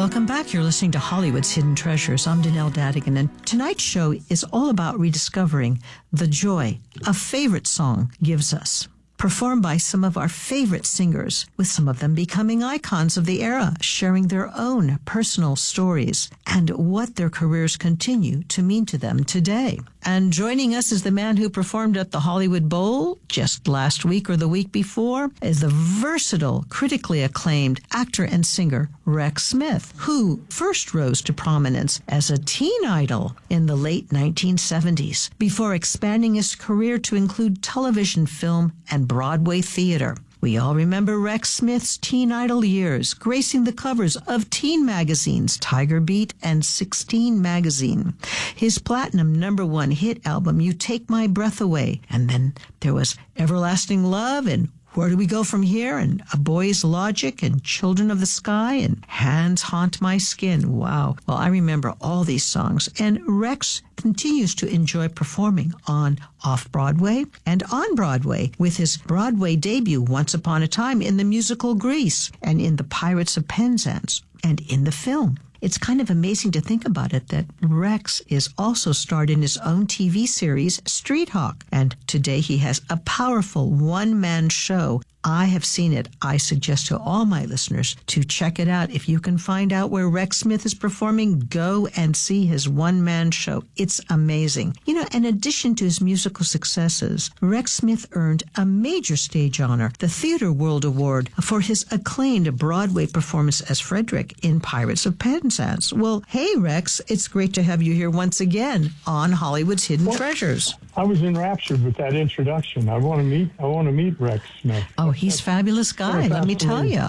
Welcome back. You're listening to Hollywood's Hidden Treasures. I'm Danelle Dadigan, and tonight's show is all about rediscovering the joy a favorite song gives us. Performed by some of our favorite singers, with some of them becoming icons of the era, sharing their own personal stories and what their careers continue to mean to them today. And joining us is the man who performed at the Hollywood Bowl just last week or the week before, is the versatile, critically acclaimed actor and singer Rex Smith, who first rose to prominence as a teen idol in the late 1970s, before expanding his career to include television, film, and Broadway theater. We all remember Rex Smith's teen idol years, gracing the covers of teen magazines Tiger Beat and 16 magazine. His platinum #1 hit album, You Take My Breath Away, and then there was Everlasting Love and Where Do We Go From Here, and A Boy's Logic, and Children of the Sky, and Hands Haunt My Skin. Wow. Well, I remember all these songs, and Rex continues to enjoy performing on off-Broadway and on Broadway, with his Broadway debut Once Upon a Time in the musical Grease, and in The Pirates of Penzance, and in the film. It's kind of amazing to think about it that Rex is also starred in his own TV series, Street Hawk, and today he has a powerful one-man show. I have seen it. I suggest to all my listeners to check it out. If you can find out where Rex Smith is performing, go and see his one-man show. It's amazing. You know, in addition to his musical successes, Rex Smith earned a major stage honor, the Theatre World Award, for his acclaimed Broadway performance as Frederick in Pirates of Penzance. Well, hey, Rex, it's great to have you here once again on Hollywood's Hidden Treasures. I was enraptured with that introduction. I want to meet Rex Smith. Oh, he's a fabulous guy. Let me tell you.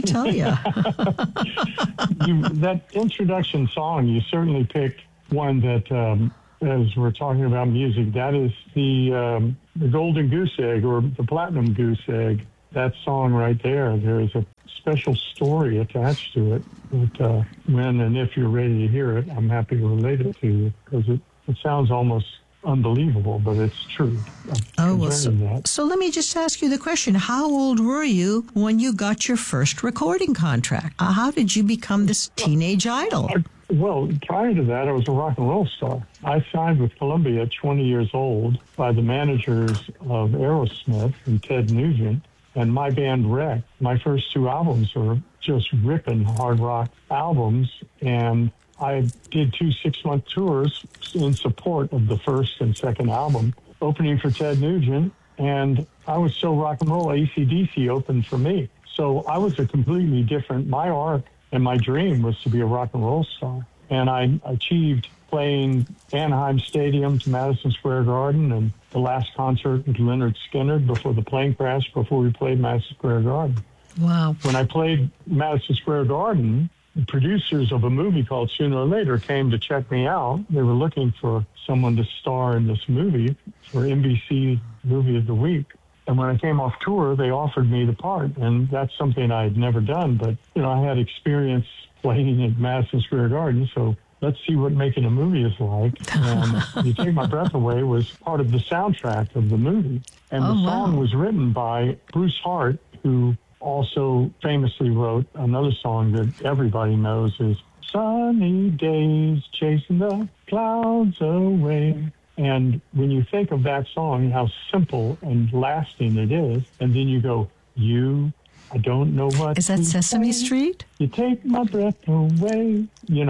That introduction song, you certainly picked one that, as we're talking about music, that is the Golden Goose Egg, or the Platinum Goose Egg. That song right there. There is a special story attached to it. That, when and if you're ready to hear it, I'm happy to relate it to you, because it sounds almost unbelievable, but it's true. So let me just ask you the question. How old were you when you got your first recording contract? How did you become this teenage idol? Well, prior to that, I was a rock and roll star. I signed with Columbia at 20 years old by the managers of Aerosmith and Ted Nugent, and my band Rex. My first 2 albums were just ripping hard rock albums, and I did 2 6-month tours in support of the first and second album, opening for Ted Nugent, and I was so rock and roll, AC/DC opened for me. So I was a completely different, my arc and my dream was to be a rock and roll star. And I achieved playing Anaheim Stadium to Madison Square Garden, and the last concert with Lynyrd Skynyrd before the plane crash, before we played Madison Square Garden. Wow. When I played Madison Square Garden, the producers of a movie called Sooner or Later came to check me out. They were looking for someone to star in this movie for NBC Movie of the Week. And when I came off tour, they offered me the part. And that's something I had never done. But, I had experience playing at Madison Square Garden. So let's see what making a movie is like. And You Take My Breath Away was part of the soundtrack of the movie. And the song was written by Bruce Hart, who also famously wrote another song that everybody knows, is Sunny Days Chasing the Clouds Away. And when you think of that song, how simple and lasting it is, and then you go, I don't know what. Is that Sesame Street? You take my breath away.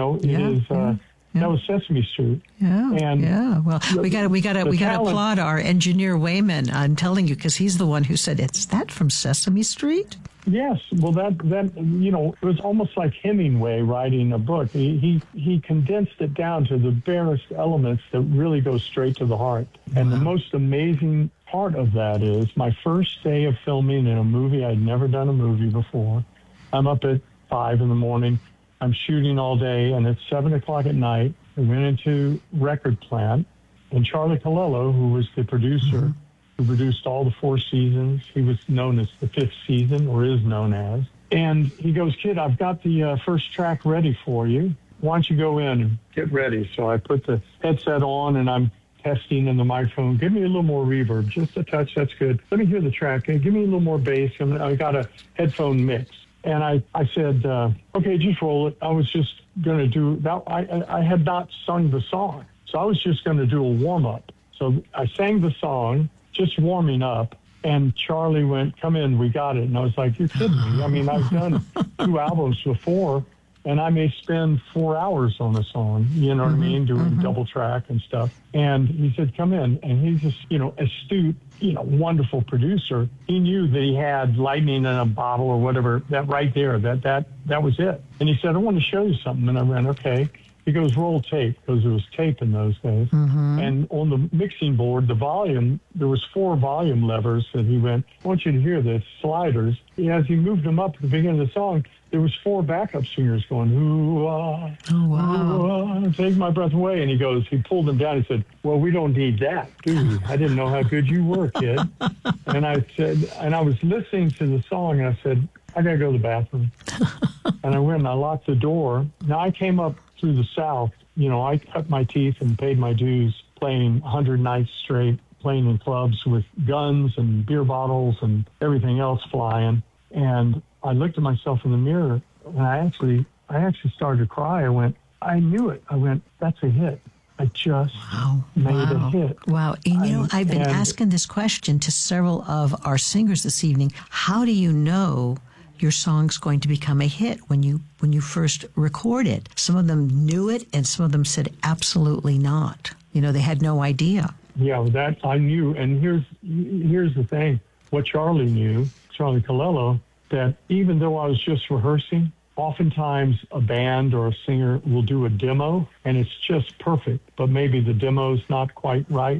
That was Sesame Street. Well, we got to applaud our engineer Wayman. I'm telling you, because he's the one who said, "Is that from Sesame Street?" Yes. Well, that it was almost like Hemingway writing a book. He condensed it down to the barest elements that really go straight to the heart. And the most amazing part of that is my first day of filming in a movie. I'd never done a movie before. I'm up at 5 in the morning. I'm shooting all day, and at 7 o'clock at night, I went into record plant, and Charlie Colello, who was the producer, who produced all the 4 seasons, he was known as the 5th season, or is known as, and he goes, "Kid, I've got the first track ready for you. Why don't you go in and get ready?" So I put the headset on, and I'm testing in the microphone. Give me a little more reverb, just a touch, that's good. Let me hear the track. Give me a little more bass. I got a headphone mix. And I said, okay, just roll it. I was just going to do that. I had not sung the song, so I was just going to do a warm-up. So I sang the song, just warming up, and Charlie went, come in, we got it. And I was like, you're kidding me. I mean, I've done 2 albums before, and I may spend 4 hours on a song, you know what I mean, doing double track and stuff. And he said, come in. And he's just, astute, wonderful producer. He knew that he had lightning in a bottle or whatever, that right there, that was it. And he said, I want to show you something. And I went, okay. He goes, roll tape, because it was tape in those days. And on the mixing board, the volume, there was 4 volume levers that he went, I want you to hear this, sliders. As he moved them up at the beginning of the song, there was 4 backup singers going, ooh-ah, ooh-ah, take my breath away. And he pulled them down. He said, well, we don't need that, do we? I didn't know how good you were, kid. And I said, and I was listening to the song, and I said, I got to go to the bathroom. And I went and I locked the door. Now, I came up through the South. I cut my teeth and paid my dues playing 100 nights straight, playing in clubs with guns and beer bottles and everything else flying. And I looked at myself in the mirror, and I actually started to cry. I went, I knew it. I went, that's a hit. I just made a hit. Wow. I've been asking this question to several of our singers this evening. How do you know your song's going to become a hit when you first record it? Some of them knew it, and some of them said absolutely not. They had no idea. Yeah, that I knew. And here's the thing. What Charlie knew, Charlie Colello, that even though I was just rehearsing, oftentimes a band or a singer will do a demo, and it's just perfect, but maybe the demo's not quite right,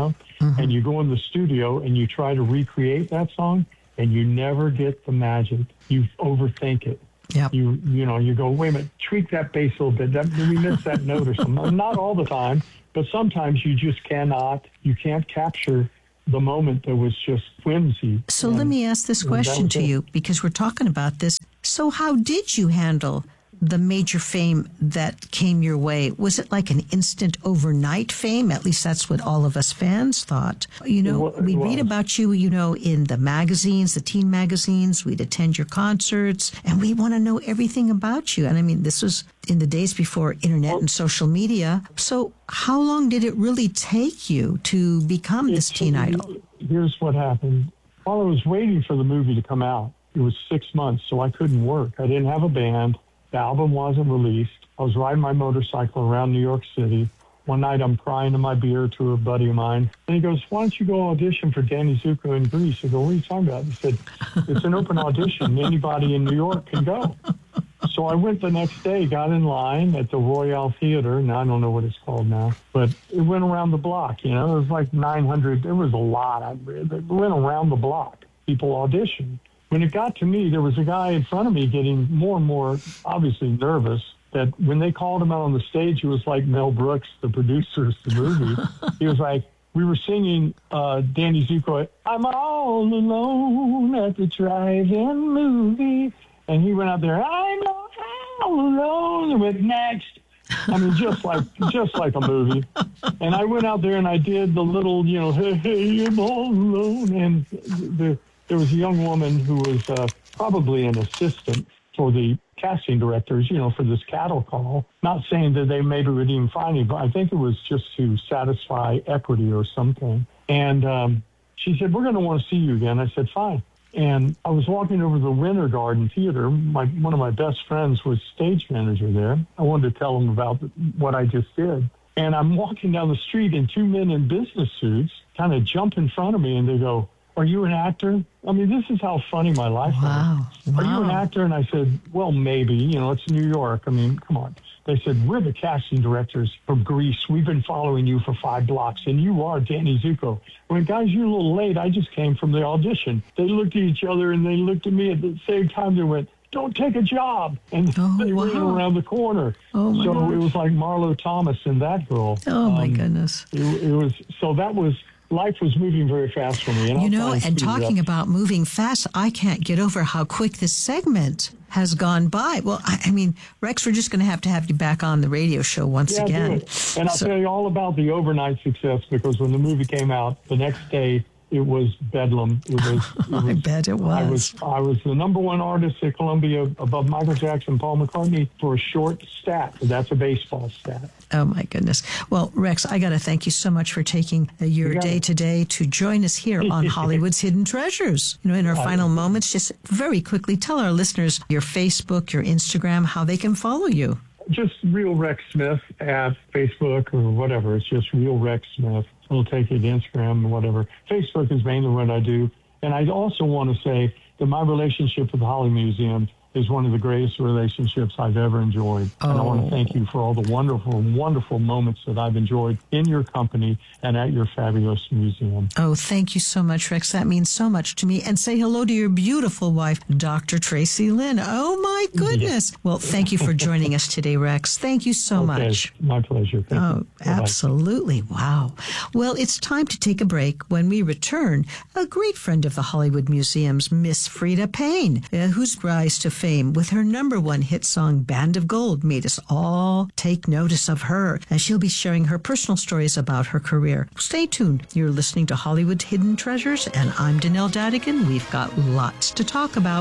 And you go in the studio and you try to recreate that song, and you never get the magic. You overthink it. Yep. You go, wait a minute, tweak that bass a little bit. We missed that note or something. Not all the time, but sometimes you just you can't capture the moment that was just whimsy. So let me ask this question to you, because we're talking about this. So how did you handle the major fame that came your way? Was it like an instant overnight fame? At least that's what all of us fans thought. We read about you, in the magazines, the teen magazines. We'd attend your concerts, and we want to know everything about you. And I mean, this was in the days before internet and social media. So how long did it really take you to become this teen idol? Here's what happened. While I was waiting for the movie to come out, it was 6 months, so I couldn't work. I didn't have a band. The album wasn't released. I was riding my motorcycle around New York City. One night I'm crying in my beer to a buddy of mine. And he goes, why don't you go audition for Danny Zuko in Greece? I go, what are you talking about? He said, it's an open audition. Anybody in New York can go. So I went the next day, got in line at the Royale Theater. Now I don't know what it's called now. But it went around the block, It was like 900. There was a lot. It went around the block. People auditioned. When it got to me, there was a guy in front of me getting more and more obviously nervous, that when they called him out on the stage, it was like Mel Brooks, the producer of the movie. He was like, we were singing Danny Zuko, I'm all alone at the drive-in movie. And he went out there, I'm all alone, and went next. I mean, just like a movie. And I went out there and I did the little, hey, I'm all alone. And there was a young woman who was probably an assistant for the casting directors, for this cattle call. Not saying that they maybe would even find me, but I think it was just to satisfy equity or something. And she said, we're going to want to see you again. I said, fine. And I was walking over the Winter Garden Theater. One of my best friends was stage manager there. I wanted to tell him about what I just did. And I'm walking down the street, and 2 men in business suits kind of jump in front of me, and they go, are you an actor? I mean, this is how funny my life was. Are you an actor? And I said, well, maybe. It's New York. I mean, come on. They said, we're the casting directors from Greece. We've been following you for 5 blocks, and you are Danny Zuko. I went, guys, you're a little late. I just came from the audition. They looked at each other, and they looked at me at the same time. They went, don't take a job. And they ran around the corner. So it was like Marlo Thomas and that girl. Oh, my goodness. It was, so that was, life was moving very fast for me. And talking about moving fast, I can't get over how quick this segment has gone by. Well, I mean, Rex, we're just going to have you back on the radio show once again. And I'll tell you all about the overnight success, because when the movie came out, the next day it was bedlam. I bet it was. I was the number one artist at Columbia above Michael Jackson, Paul McCartney for a short stat. That's a baseball stat. Oh, my goodness. Well, Rex, I got to thank you so much for taking your day today to join us here on Hollywood's Hidden Treasures. In our final moments, just very quickly tell our listeners your Facebook, your Instagram, how they can follow you. Just Real Rex Smith at Facebook or whatever. It's just Real Rex Smith. It'll take you to Instagram or whatever. Facebook is mainly what I do. And I also want to say that my relationship with the Holly Museum is one of the greatest relationships I've ever enjoyed. And I want to thank you for all the wonderful, wonderful moments that I've enjoyed in your company and at your fabulous museum. Oh, thank you so much, Rex. That means so much to me. And say hello to your beautiful wife, Dr. Tracy Lynn. Oh, my goodness. Yeah. Well, thank you for joining us today, Rex. Thank you so much. My pleasure. Thank you. Absolutely. Wow. Well, it's time to take a break. When we return, a great friend of the Hollywood Museum's Miss Freda Payne, whose rise to fame with her #1 hit song, Band of Gold, made us all take notice of her, as she'll be sharing her personal stories about her career. Stay tuned. You're listening to Hollywood's Hidden Treasures, and I'm Danelle Dadigan. We've got lots to talk about.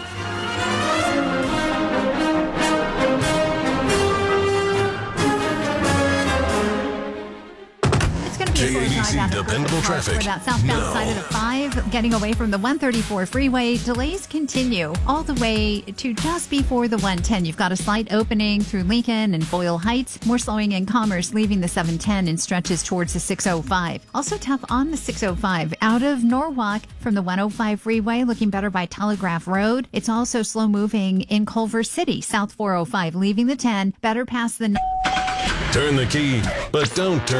JADC dependable traffic. For that southbound side of the 5, getting away from the 134 freeway, delays continue all the way to just before the 110. You've got a slight opening through Lincoln and Boyle Heights. More slowing in Commerce, leaving the 710 and stretches towards the 605. Also tough on the 605 out of Norwalk from the 105 freeway, looking better by Telegraph Road. It's also slow moving in Culver City, South 405, leaving the 10, better past the... Turn the key, but don't turn